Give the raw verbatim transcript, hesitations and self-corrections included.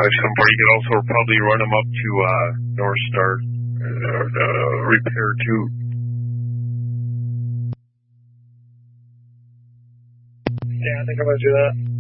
five seven four. You could also probably run them up to uh, North Star uh, uh, Repair too. Yeah, I think I'm going to do that.